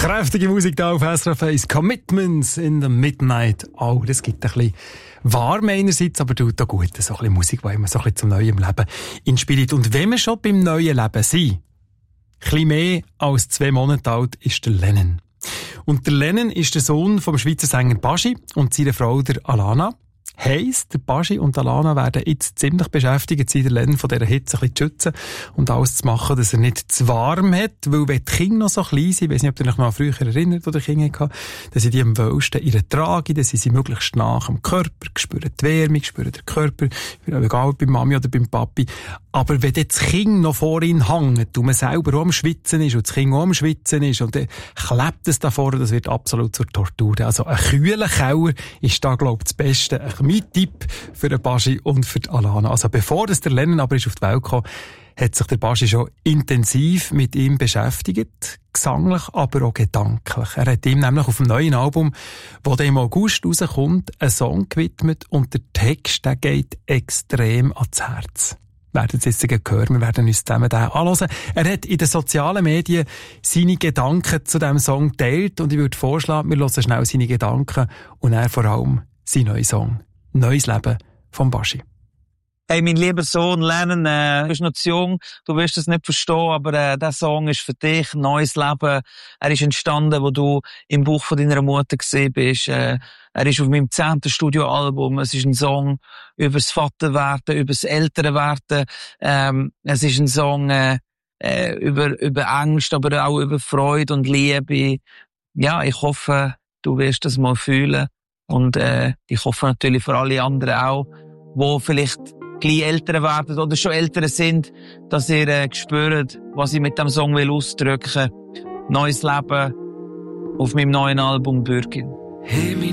Kräftige Musik da auf SRF 1. Commitments in the Midnight. Oh, das gibt ein bisschen warm einerseits, aber tut auch gut. So ein bisschen Musik, die immer so ein bisschen zum neuen Leben inspiriert. Und wenn wir schon beim neuen Leben sind, ein bisschen mehr als 2 Monate alt ist der Lennon. Und der Lennon ist der Sohn vom Schweizer Sänger Baschi und seiner Frau der Alana. Heisst, der Baschi und Alana werden jetzt ziemlich beschäftigt sein, der Lennon von dieser Hitze ein bisschen zu schützen und alles zu machen, dass er nicht zu warm hat, weil wenn die Kinder noch so klein sind, ich weiss nicht, ob ihr euch noch früher erinnert, wo die Kinder hatten, dann sind die am wohlsten in der Trage, dann sind sie möglichst nah am Körper, spüren die Wärme, spüren den Körper, egal beim Mami oder beim Papi. Aber wenn das Kind noch vor ihnen hängt und man selber auch am Schwitzen ist und das Kind auch am Schwitzen ist und dann klebt es da vorne, das wird absolut zur Tortur. Also ein kühler Keller ist da, glaube ich, das Beste. Mein Tipp für den Baschi und für die Alana. Also bevor der Lennon aber ist auf die Welt gekommen, hat sich der Baschi schon intensiv mit ihm beschäftigt. Gesanglich, aber auch gedanklich. Er hat ihm nämlich auf dem neuen Album, das im August rauskommt, einen Song gewidmet und der Text, der geht extrem ans Herz. Wir werden es jetzt hören, wir werden uns zusammen den anhören. Er hat in den sozialen Medien seine Gedanken zu diesem Song geteilt und ich würde vorschlagen, wir hören schnell seine Gedanken und er vor allem seinen neuen Song. Neues Leben vom Baschi. Hey, mein lieber Sohn Lennon, du bist noch zu jung, du wirst es nicht verstehen, aber der Song ist für dich, neues Leben. Er ist entstanden, wo du im Buch von deiner Mutter gesehen bist. Er ist auf meinem 10. Studioalbum. Es ist ein Song über das Vaterwerden, über das Elternwerden. Es ist ein Song über Angst, aber auch über Freude und Liebe. Ja, ich hoffe, du wirst das mal fühlen. Und ich hoffe natürlich für alle anderen auch, die vielleicht gleich älter werden oder schon älter sind, dass ihr spürt, was ich mit dem Song will ausdrücken. Neues Leben auf meinem neuen Album Bürgin. Hey,